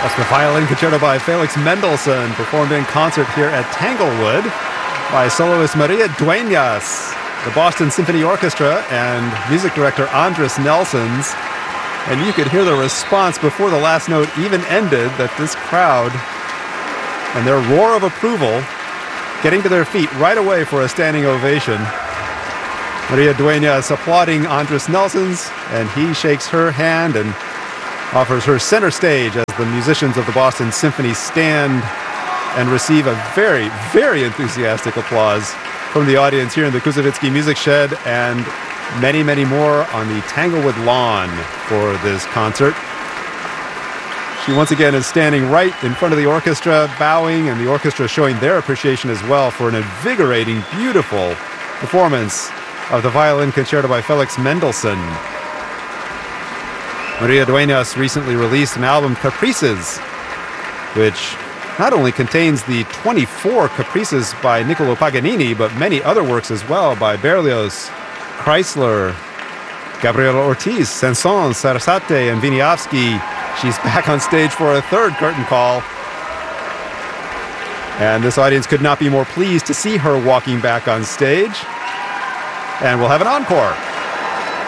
That's the violin concerto by Felix Mendelssohn, performed in concert here at Tanglewood by soloist Maria Dueñas, the Boston Symphony Orchestra, and music director Andres Nelsons. And you could hear the response before the last note even ended, that this crowd and their roar of approval getting to their feet right away for a standing ovation. Maria Dueñas applauding Andres Nelsons, and he shakes her hand and offers her center stage as the musicians of the Boston Symphony stand and receive a very, very enthusiastic applause from the audience here in the Kusevitsky Music Shed, and many, many more on the Tanglewood lawn for this concert. She once again is standing right in front of the orchestra, bowing, and the orchestra showing their appreciation as well for an invigorating, beautiful performance of the violin concerto by Felix Mendelssohn. Maria Dueñas recently released an album, Caprices, which not only contains the 24 caprices by Niccolo Paganini, but many other works as well by Berlioz, Kreisler, Gabriel Ortiz, Saint-Saëns, Sarasate, and Wieniawski. She's back on stage for a third curtain call. And this audience could not be more pleased to see her walking back on stage. And we'll have an encore.